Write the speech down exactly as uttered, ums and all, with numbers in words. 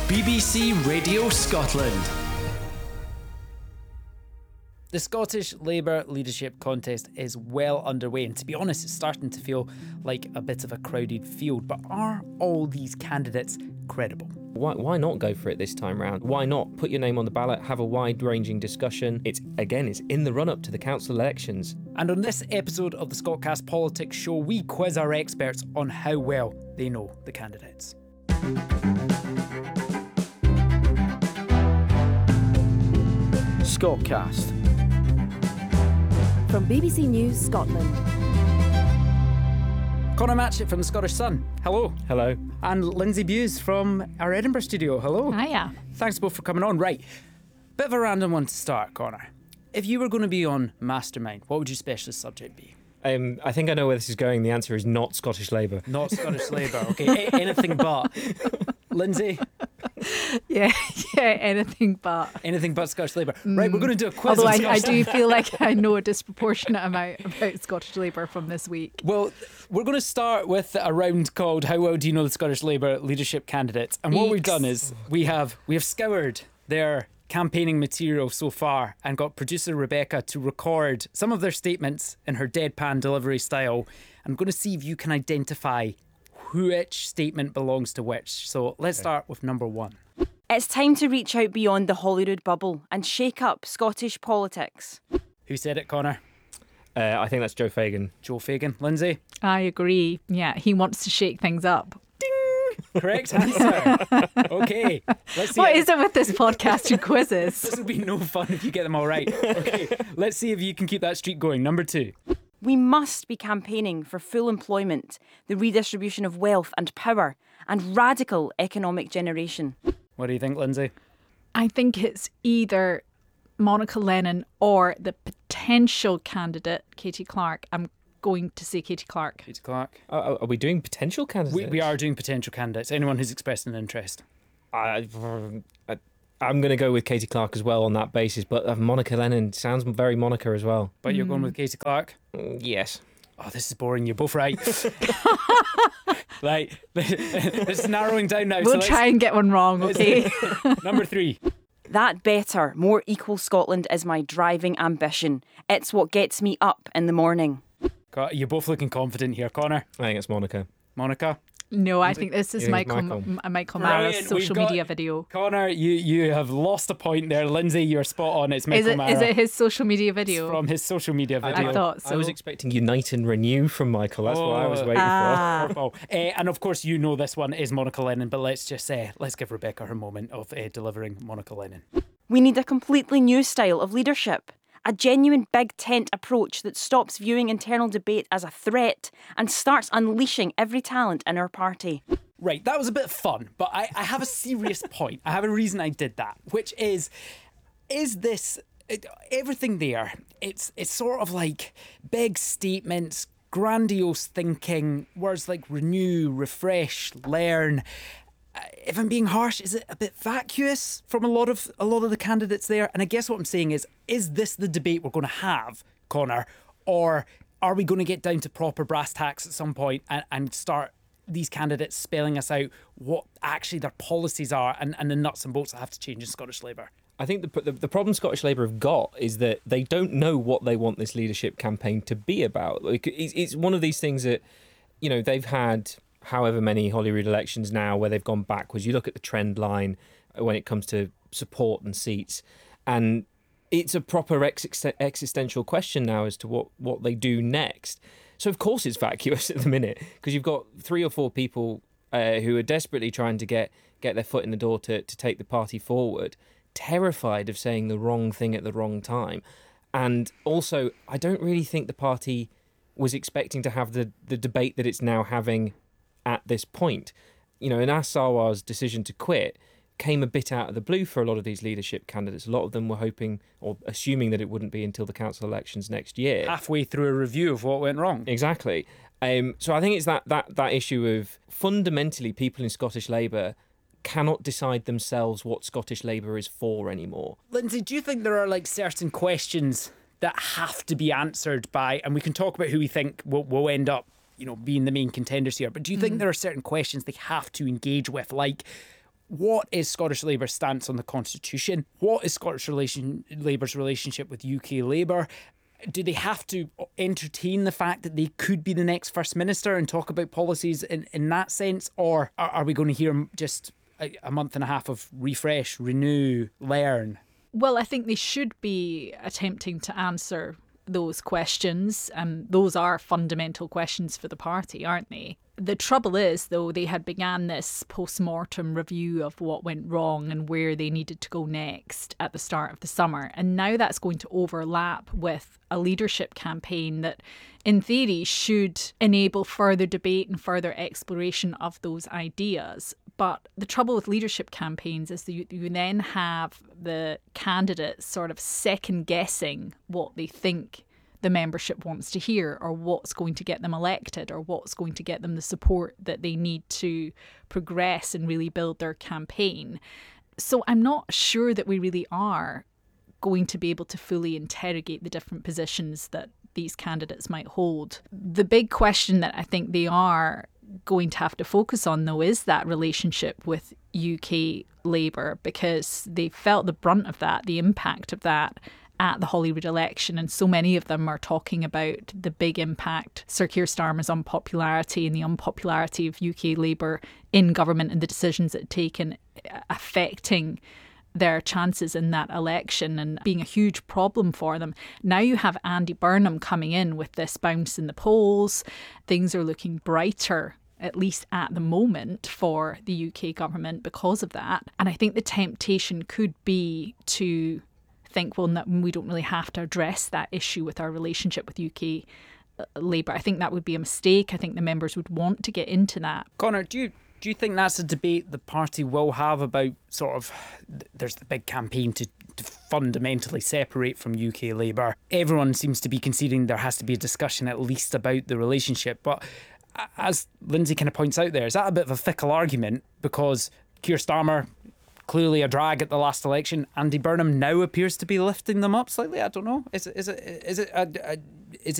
B B C Radio Scotland. The Scottish Labour leadership contest is well underway, and to be honest, it's starting to feel like a bit of a crowded field. But are all these candidates credible? Why, why not go for it this time round? Why not put your name on the ballot, have a wide-ranging discussion? It's, again, it's in the run-up to the council elections. And on this episode of the Scotcast Politics Show, we quiz our experts on how well they know the candidates. Scotcast. From B B C News Scotland. Conor Matchett from the Scottish Sun, hello. Hello. And Lindsay Bewes from our Edinburgh studio, hello. Hiya. Thanks both for coming on. Right, bit of a random one to start, Conor. If you were going to be on Mastermind, what would your specialist subject be? Um, I think I know where this is going. The answer is not Scottish Labour. Not Scottish Labour, okay. A- anything but. Lindsay? Yeah, yeah, anything but. Anything but Scottish Labour. Right, we're going to do a quiz Although on I, I Scottish do feel like I know a disproportionate amount about Scottish Labour from this week. Well, we're going to start with a round called How Well Do You Know the Scottish Labour Leadership Candidates? And what we've Eeks. done is we have we have scoured their campaigning material so far and got producer Rebecca to record some of their statements in her deadpan delivery style. I'm going to see if you can identify which statement belongs to which. So let's start with number one. It's time to reach out beyond the Holyrood bubble and shake up Scottish politics. Who said it, Conor? Uh, I think that's Joe Fagan. Joe Fagan. Lindsay? I agree. Yeah, he wants to shake things up. Correct answer. Okay. Let's see What it. is it with this podcast and quizzes? This will be no fun if you get them all right. Okay, let's see if you can keep that streak going. Number two. We must be campaigning for full employment, the redistribution of wealth and power, and radical economic generation. What do you think, Lindsay? I think it's either Monica Lennon or the potential candidate, Katie Clark. I'm going to say Katie Clark. Katie Clark. Uh, are we doing potential candidates? We, we are doing potential candidates. Anyone who's expressed an interest. I, I, I'm going to go with Katie Clark as well on that basis, but uh, Monica Lennon sounds very Monica as well. But you're going with Katie Clark? Mm, yes. Oh, this is boring. You're both right. Right. This is narrowing down now. We'll so try and get one wrong, okay? Number three. That better, more equal Scotland is my driving ambition. It's what gets me up in the morning. You're both looking confident here. Conor? I think it's Monica. Monica? No, I think this is Yeah, Michael Michael. M- Michael Brilliant. Mara's social We've got- media video. Conor, you, you have lost a point there. Lindsay, you're spot on. It's Michael Is it, Mara. is it his social media video? From his social media video. I thought so. I was expecting Unite and Renew from Michael. That's what I was Oh. waiting Ah. Purple. Uh, and of course, you know this one is Monica Lennon, but let's just uh, let's give Rebecca her moment of uh, delivering Monica Lennon. We need a completely new style of leadership. A genuine big tent approach that stops viewing internal debate as a threat and starts unleashing every talent in our party. Right, that was a bit of fun, but I, I have a serious point. I have a reason I did that, which is, is this, it, everything there, it's it's sort of like big statements, grandiose thinking, words like renew, refresh, learn. Uh, If I'm being harsh, is it a bit vacuous from a lot of a lot of the candidates there? And I guess what I'm saying is, is this the debate we're going to have, Conor, or are we going to get down to proper brass tacks at some point and, and start these candidates spelling us out what actually their policies are and, and the nuts and bolts that have to change in Scottish Labour? I think the, the the problem Scottish Labour have got is that they don't know what they want this leadership campaign to be about. Like, it's, it's one of these things that, you know, they've had however many Holyrood elections now where they've gone backwards. You look at the trend line when it comes to support and seats, and it's a proper ex- existential question now as to what, what they do next. So of course it's vacuous at the minute, because you've got three or four people uh, who are desperately trying to get, get their foot in the door to, to take the party forward, terrified of saying the wrong thing at the wrong time. And also, I don't really think the party was expecting to have the, the debate that it's now having at this point. You know, Anas Sarwar's decision to quit came a bit out of the blue for a lot of these leadership candidates. A lot of them were hoping or assuming that it wouldn't be until the council elections next year. Halfway through a review of what went wrong. Exactly. Um, so I think it's that, that, that issue of fundamentally people in Scottish Labour cannot decide themselves what Scottish Labour is for anymore. Lindsay, do you think there are like certain questions that have to be answered by, and we can talk about who we think will, will end up, you know, being the main contenders here, but do you think there are certain questions they have to engage with, like what is Scottish Labour's stance on the Constitution? What is Scottish relation, Labour's relationship with U K Labour? Do they have to entertain the fact that they could be the next First Minister and talk about policies in, in that sense? Or are, are we going to hear just a, a month and a half of refresh, renew, learn? Well, I think they should be attempting to answer those questions. Um, those are fundamental questions for the party, aren't they? The trouble is, though, they had began this post-mortem review of what went wrong and where they needed to go next at the start of the summer. And now that's going to overlap with a leadership campaign that, in theory, should enable further debate and further exploration of those ideas. But the trouble with leadership campaigns is that you, you then have the candidates sort of second-guessing what they think the membership wants to hear, or what's going to get them elected, or what's going to get them the support that they need to progress and really build their campaign. So I'm not sure that we really are going to be able to fully interrogate the different positions that these candidates might hold. The big question that I think they are going to have to focus on, though, is that relationship with U K Labour, because they felt the brunt of that, the impact of that, at the Holyrood election, and so many of them are talking about the big impact Sir Keir Starmer's unpopularity and the unpopularity of U K Labour in government and the decisions it taken affecting their chances in that election and being a huge problem for them. Now you have Andy Burnham coming in with this bounce in the polls. Things are looking brighter, at least at the moment, for the U K government because of that. And I think the temptation could be to think, well, no, we don't really have to address that issue with our relationship with U K Labour. I think that would be a mistake. I think the members would want to get into that. Conor, do you do you think that's a debate the party will have about sort of, there's the big campaign to, to fundamentally separate from U K Labour. Everyone seems to be conceding there has to be a discussion at least about the relationship. But as Lindsay kind of points out there, is that a bit of a fickle argument? Because Keir Starmer, clearly a drag at the last election. Andy Burnham now appears to be lifting them up slightly. I don't know. Is it? Is it? Is it? A, a, is it